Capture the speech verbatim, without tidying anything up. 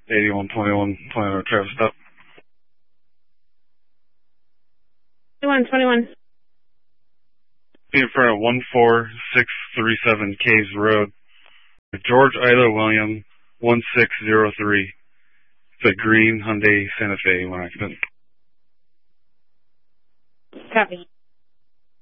eighty-one twenty-one, twenty-one Travis stop. twenty-one, twenty-one. In front of one four six three seven Caves Road. George Ida William, one six zero three. It's a green Hyundai Santa Fe, one accident. Copy.